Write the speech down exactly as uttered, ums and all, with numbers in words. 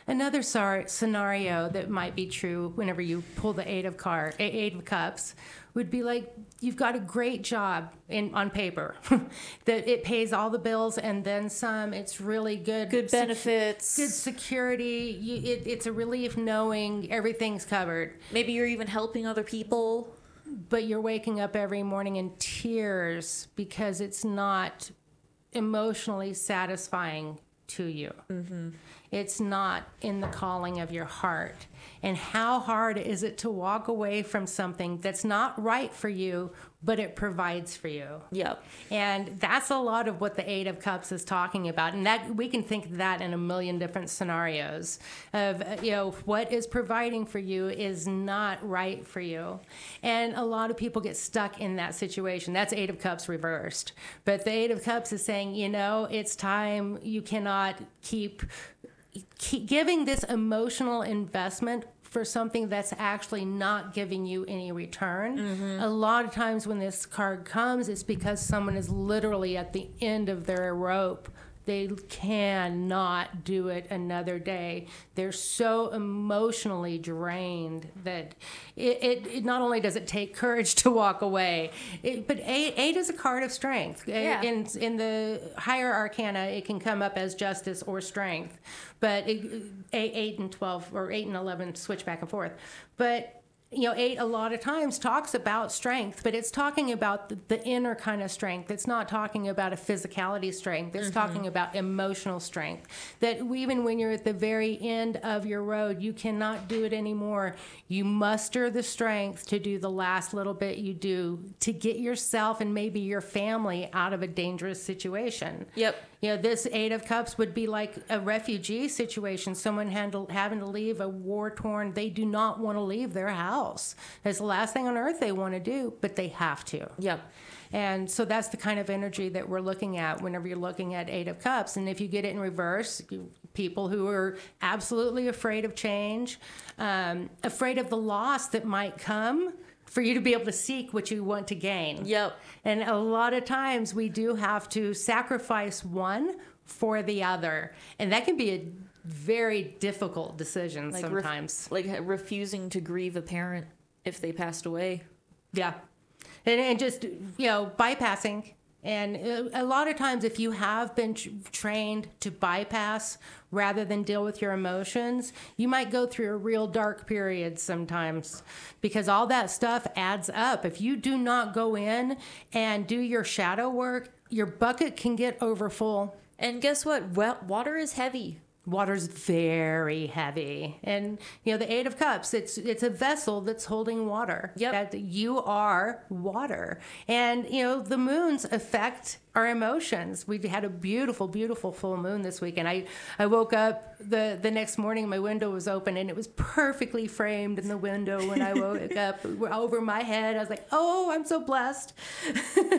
Another sar- scenario that might be true whenever you pull the Eight of Car, Eight of Cups, would be like you've got a great job in on paper, that it pays all the bills and then some. It's really good, good benefits, sec- good security. You, it, it's a relief knowing everything's covered. Maybe you're even helping other people, but you're waking up every morning in tears because it's not emotionally satisfying to you. Mm-hmm. It's not in the calling of your heart. And how hard is it to walk away from something that's not right for you, but it provides for you? Yep. And that's a lot of what the Eight of Cups is talking about. And that we can think of that in a million different scenarios of, you know, what is providing for you is not right for you. And a lot of people get stuck in that situation. That's Eight of Cups reversed. But the Eight of Cups is saying, you know, it's time. You cannot keep Keep giving this emotional investment for something that's actually not giving you any return. Mm-hmm. A lot of times when this card comes, it's because someone is literally at the end of their rope. They cannot do it another day. They're so emotionally drained that it, it, it not only does it take courage to walk away, it, but eight, eight is a card of strength. Yeah. In, in the higher arcana, it can come up as justice or strength. But it, eight, eight and twelve, or eight and eleven switch back and forth. But you know, eight a lot of times talks about strength, but it's talking about the, the inner kind of strength. It's not talking about a physicality strength. It's mm-hmm. talking about emotional strength. That even when you're at the very end of your road, you cannot do it anymore. You muster the strength to do the last little bit you do to get yourself and maybe your family out of a dangerous situation. Yep. You know, this Eight of Cups would be like a refugee situation, someone handle, having to leave a war-torn, they do not want to leave their house. It's the last thing on earth they want to do, but they have to. Yep. And so that's the kind of energy that we're looking at whenever you're looking at Eight of Cups. And if you get it in reverse, you, people who are absolutely afraid of change, um, afraid of the loss that might come, for you to be able to seek what you want to gain. Yep. And a lot of times we do have to sacrifice one for the other. And that can be a very difficult decision like sometimes. Ref- like refusing to grieve a parent if they passed away. Yeah. And, and just, you know, bypassing. And a lot of times if you have been tr- trained to bypass rather than deal with your emotions, you might go through a real dark period sometimes because all that stuff adds up. If you do not go in and do your shadow work, your bucket can get overfull. And guess what? Well, water is heavy. Water's very heavy. And, you know, the Eight of Cups, it's it's a vessel that's holding water. Yep. That you are water. And, you know, the moons affect our emotions. We had a beautiful, beautiful full moon this weekend. I, I woke up the, the next morning, my window was open, and it was perfectly framed in the window when I woke up over my head. I was like, oh, I'm so blessed.